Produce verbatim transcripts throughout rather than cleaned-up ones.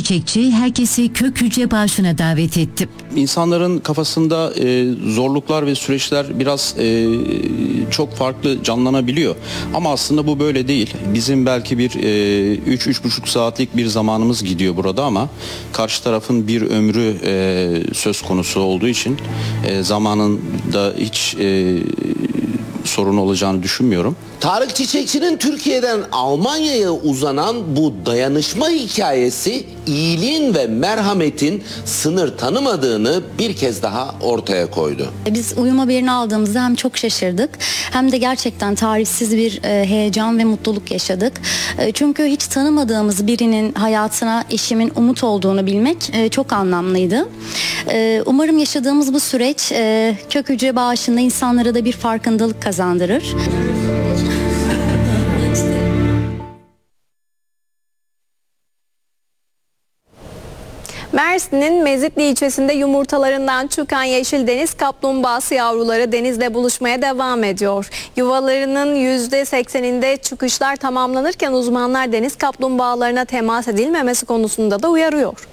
Çiçekçi herkesi kök hücre bağışına davet etti. İnsanların kafasında e, zorluklar ve süreçler biraz e, çok farklı canlanabiliyor. Ama aslında bu böyle değil. Bizim belki bir üç üç buçuk saatlik bir zamanımız gidiyor burada ama karşı tarafın bir ömrü e, söz konusu olduğu için e, zamanında hiç e, sorun olacağını düşünmüyorum. Tarık Çiçekçi'nin Türkiye'den Almanya'ya uzanan bu dayanışma hikayesi iyiliğin ve merhametin sınır tanımadığını bir kez daha ortaya koydu. Biz uyum haberini aldığımızda hem çok şaşırdık hem de gerçekten tarifsiz bir heyecan ve mutluluk yaşadık. Çünkü hiç tanımadığımız birinin hayatına eşimin umut olduğunu bilmek çok anlamlıydı. Umarım yaşadığımız bu süreç kök hücre bağışında insanlara da bir farkındalık kazandırır. Mersin'in Mezitli ilçesinde yumurtalarından çıkan yeşil deniz kaplumbağası yavruları denizle buluşmaya devam ediyor. Yuvalarının yüzde sekseninde çıkışlar tamamlanırken uzmanlar deniz kaplumbağalarına temas edilmemesi konusunda da uyarıyor.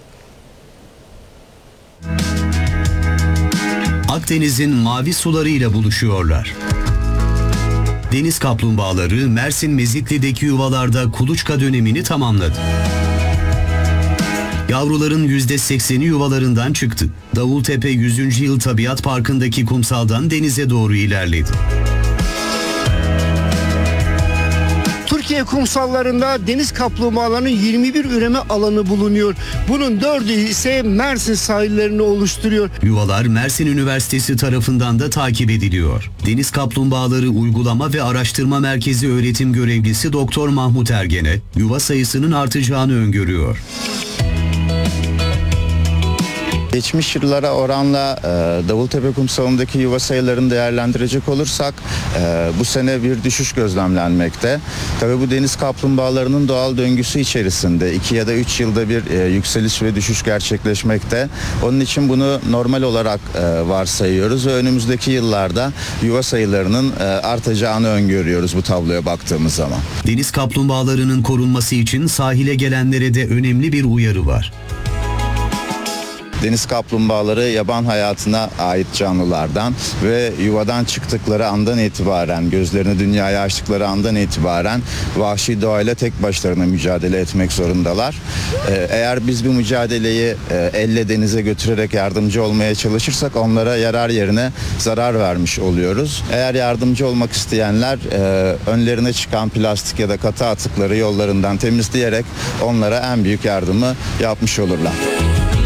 Akdeniz'in mavi sularıyla buluşuyorlar. Deniz kaplumbağaları Mersin Mezitli'deki yuvalarda kuluçka dönemini tamamladı. Yavruların yüzde sekseni yuvalarından çıktı. Davultepe yüzüncü Yıl Tabiat Parkı'ndaki kumsaldan denize doğru ilerledi. Türkiye kumsallarında deniz kaplumbağalarının yirmi bir üreme alanı bulunuyor. Bunun dördü ise Mersin sahillerini oluşturuyor. Yuvalar Mersin Üniversitesi tarafından da takip ediliyor. Deniz Kaplumbağaları Uygulama ve Araştırma Merkezi öğretim görevlisi Doktor Mahmut Ergen'e yuva sayısının artacağını öngörüyor. Geçmiş yıllara oranla e, Davultepe kumsalındaki yuva sayılarını değerlendirecek olursak e, bu sene bir düşüş gözlemlenmekte. Tabii bu deniz kaplumbağalarının doğal döngüsü içerisinde iki ya da üç yılda bir e, yükseliş ve düşüş gerçekleşmekte. Onun için bunu normal olarak e, varsayıyoruz ve önümüzdeki yıllarda yuva sayılarının e, artacağını öngörüyoruz bu tabloya baktığımız zaman. Deniz kaplumbağalarının korunması için sahile gelenlere de önemli bir uyarı var. Deniz kaplumbağaları yaban hayatına ait canlılardan ve yuvadan çıktıkları andan itibaren, gözlerini dünyaya açtıkları andan itibaren vahşi doğayla tek başlarına mücadele etmek zorundalar. Ee, eğer biz bu mücadeleyi e, elle denize götürerek yardımcı olmaya çalışırsak onlara yarar yerine zarar vermiş oluyoruz. Eğer yardımcı olmak isteyenler e, önlerine çıkan plastik ya da katı atıkları yollarından temizleyerek onlara en büyük yardımı yapmış olurlar.